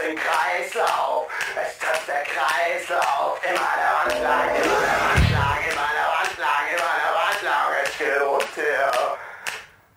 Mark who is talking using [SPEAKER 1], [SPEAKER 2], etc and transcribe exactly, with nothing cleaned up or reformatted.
[SPEAKER 1] im Kreislauf. Es tritt der Kreislauf. Immer der Wand lang, immer der Wand